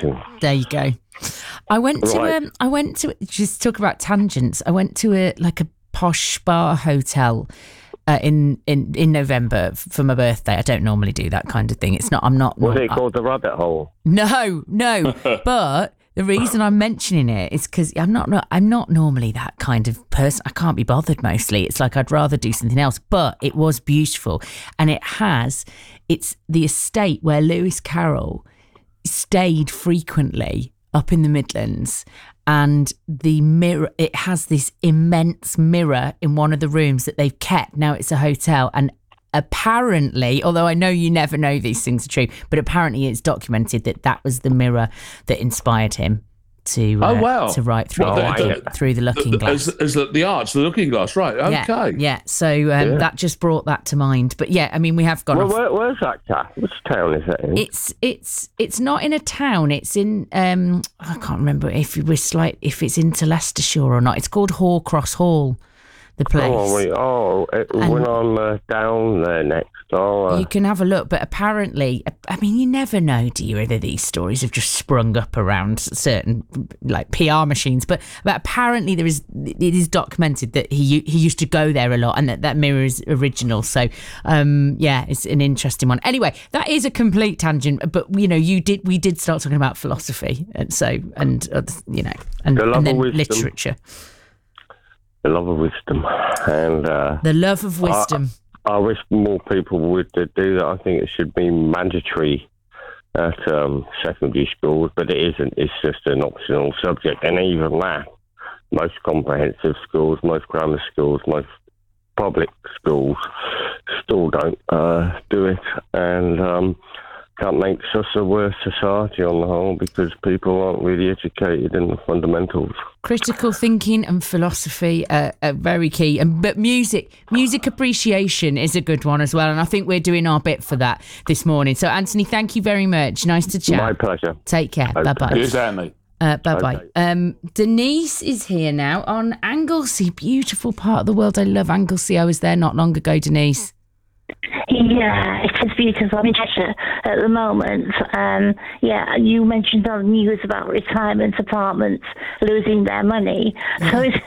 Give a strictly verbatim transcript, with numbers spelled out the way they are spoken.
mountain. There you go. I went to Right. um, I went to just talk about tangents. I went to a like a posh spa hotel uh, in in in November for my birthday. I don't normally do that kind of thing. It's not. I'm not. Was not, it called the Rabbit Hole? No, no. But the reason I'm mentioning it is because I'm not, not. I'm not normally that kind of person. I can't be bothered. Mostly, it's like I'd rather do something else. But it was beautiful, and it has. It's the estate where Lewis Carroll stayed frequently up in the Midlands, and the mirror, it has this immense mirror in one of the rooms that they've kept. Now it's a hotel, and apparently, although I know you never know these things are true, but apparently it's documented that that was the mirror that inspired him to uh, Oh, wow. to write through, Well, the, the- through the Looking Glass. As, as the, the arch, the Looking Glass, right? Yeah, Okay. yeah. So um, Yeah. that just brought that to mind. But yeah, I mean, we have gone Well, off. where, where's that cat? Which town is that in? It's it's it's not in a town. It's in um I can't remember if it was like if it's into Leicestershire or not. It's called Horcross Hall, the place. Oh, wait, oh it, when I'm uh, down there next, I'll, uh, You can have a look, but apparently, I mean, you never know, do you? Whether these stories have just sprung up around certain like P R machines, but but apparently there is it is documented that he he used to go there a lot, and that that mirror is original. So, um, yeah, it's an interesting one. Anyway, that is a complete tangent, but you know, you did we did start talking about philosophy, and so and uh, you know, and, The love and then of wisdom. literature, the love of wisdom. And uh, the love of wisdom. I wish more people would uh, do that. I think it should be mandatory at um, secondary schools, but it isn't. It's just an optional subject. And even that, most comprehensive schools, most grammar schools, most public schools still don't uh, do it. And um, that makes us a worse society on the whole because people aren't really educated in the fundamentals. Critical thinking and philosophy are, are very key, and but music, music appreciation is a good one as well. And I think we're doing our bit for that this morning. So, Anthony, thank you very much. Nice to chat. My pleasure. Take care. Okay. Bye bye. Here's Annie. Uh, bye bye. Okay. Um, Denise is here now on Anglesey, beautiful part of the world. I love Anglesey. I was there not long ago, Denise. Yeah, it is beautiful. I'm in Cheshire at the moment. Um, yeah, you mentioned on the news about retirement apartments losing their money. So it's